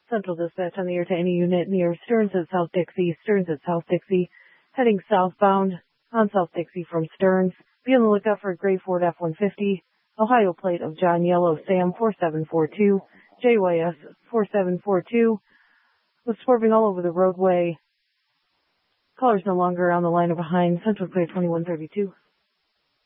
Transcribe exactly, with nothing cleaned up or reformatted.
Central dispatch on the air to any unit near Stearns at South Dixie. Stearns at South Dixie. Heading southbound on South Dixie from Stearns. Be on the lookout for a gray Ford F one fifty. Ohio plate of John Yellow Sam four seven four two. J Y S four seven four two. Was swerving all over the roadway. Callers no longer on the line or behind. Central clear twenty-one thirty-two.